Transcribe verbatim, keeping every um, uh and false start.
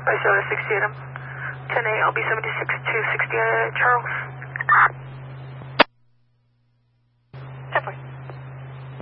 I saw sixty-eight. ten A, L B seventy-six to sixty, uh, Charles.